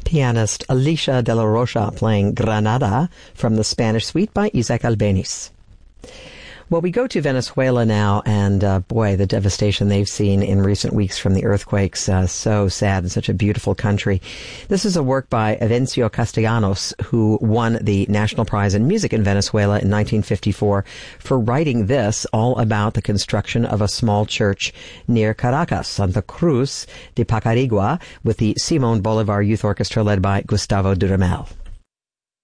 pianist Alicia de la Rocha playing Granada from the Spanish Suite by Isaac Albeniz. Well, we go to Venezuela now, and boy, the devastation they've seen in recent weeks from the earthquakes, so sad, and such a beautiful country. This is a work by Avencio Castellanos, who won the National Prize in Music in Venezuela in 1954 for writing this, all about the construction of a small church near Caracas, Santa Cruz de Pacarigua, with the Simón Bolívar Youth Orchestra led by Gustavo Dudamel.